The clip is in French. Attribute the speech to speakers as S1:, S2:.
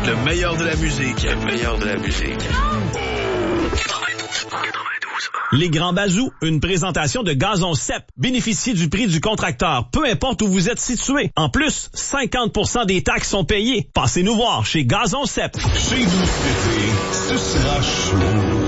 S1: Le meilleur de la musique. Le meilleur de la musique. 92.
S2: Les Grands Bazous, une présentation de Gazon CEP. Bénéficiez du prix du contracteur, peu importe où vous êtes situé. En plus, 50% des taxes sont payées. Passez nous voir chez Gazon CEP.
S3: Chez vous cet été, ce sera chaud.